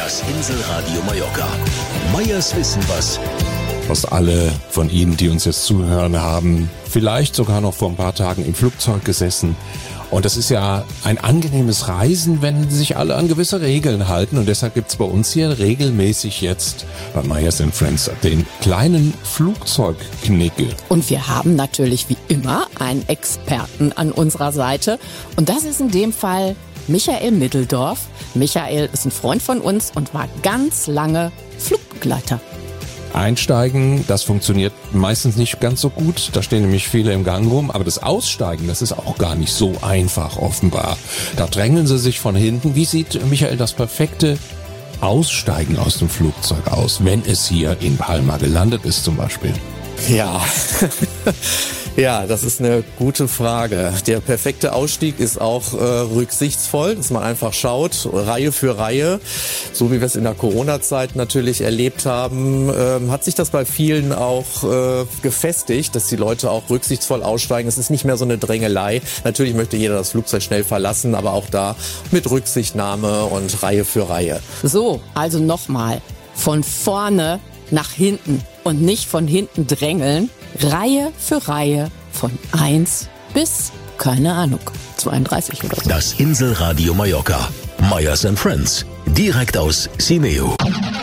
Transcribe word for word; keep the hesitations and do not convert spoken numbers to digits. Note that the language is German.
Das Inselradio Mallorca. Meyers Wissen was. Was alle von Ihnen, die uns jetzt zuhören, haben vielleicht sogar noch vor ein paar Tagen im Flugzeug gesessen. Und das ist ja ein angenehmes Reisen, wenn sich alle an gewisse Regeln halten. Und deshalb gibt's bei uns hier regelmäßig jetzt bei Meyers and Friends den kleinen Flugzeugknicke. Und wir haben natürlich wie immer einen Experten an unserer Seite. Und das ist in dem Fall Michael Middeldorf. Michael ist ein Freund von uns und war ganz lange Flugbegleiter. Einsteigen, das funktioniert meistens nicht ganz so gut. Da stehen nämlich viele im Gang rum. Aber das Aussteigen, das ist auch gar nicht so einfach offenbar. Da drängeln sie sich von hinten. Wie sieht, Michael, das perfekte Aussteigen aus dem Flugzeug aus, wenn es hier in Palma gelandet ist zum Beispiel? Ja, ja, das ist eine gute Frage. Der perfekte Ausstieg ist auch äh, rücksichtsvoll, dass man einfach schaut, Reihe für Reihe, so wie wir es in der Corona-Zeit natürlich erlebt haben, ähm, hat sich das bei vielen auch äh, gefestigt, dass die Leute auch rücksichtsvoll aussteigen. Es ist nicht mehr so eine Drängelei. Natürlich möchte jeder das Flugzeug schnell verlassen, aber auch da mit Rücksichtnahme und Reihe für Reihe. So, also nochmal, von vorne nach hinten und nicht von hinten drängeln, Reihe für Reihe von eins bis, keine Ahnung, zweiunddreißig oder so. Das Inselradio Mallorca. Meyers and Friends. Direkt aus Simeo.